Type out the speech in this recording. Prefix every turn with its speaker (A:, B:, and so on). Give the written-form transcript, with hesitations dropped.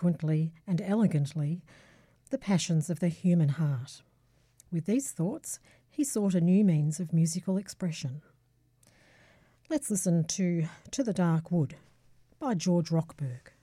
A: eloquently and elegantly the passions of the human heart. With these thoughts, he sought a new means of musical expression. Let's listen to the Dark Wood by George Rochberg.